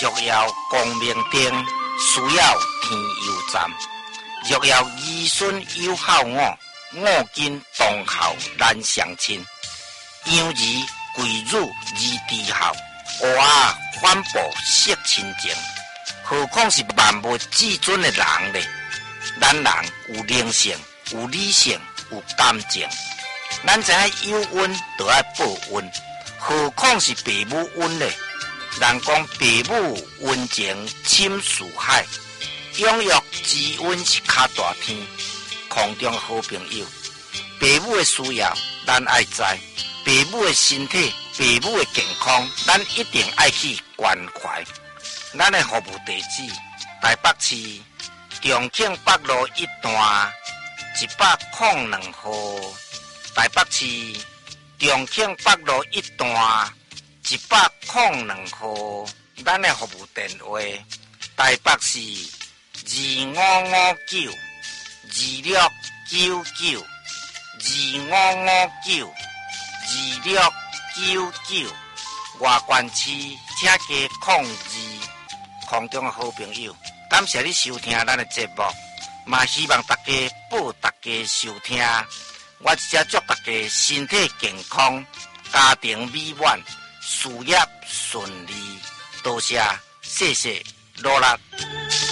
若要光明灯，需要天佑站。若要儿孙友好我，我今同校难相亲。养儿贵辱而低孝，娃反哺惜亲情。何况是万物至尊的人呢？咱人有灵性，有理性，有感情。咱知影有恩就要报恩，何况是父母恩呢？人讲父母恩情深似海，养育之恩是较大天。空中好朋友，父母的需要咱爱知，父母的身体、父母的健康，咱一定爱去关怀。咱的服务地址：台北市重庆北路1段102号。台北市重庆北路1段102号。咱的服务电话：台北市2559269925592699。外关市请加02。空中的好朋友，感谢你收听咱的节目，嘛希望大家报大家收听。我只祝大家身体健康，家庭美满，事业顺利。多谢，谢谢，努力。